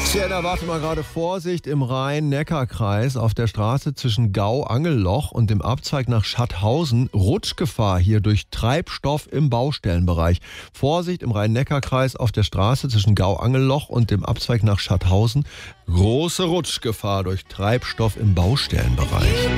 Sienna, warte mal gerade, Vorsicht im Rhein-Neckar-Kreis auf der Straße zwischen Gau-Angelloch und dem Abzweig nach Schathausen. Rutschgefahr hier durch Treibstoff im Baustellenbereich. Vorsicht im Rhein-Neckar-Kreis auf der Straße zwischen Gau-Angelloch und dem Abzweig nach Schathausen. Große Rutschgefahr durch Treibstoff im Baustellenbereich.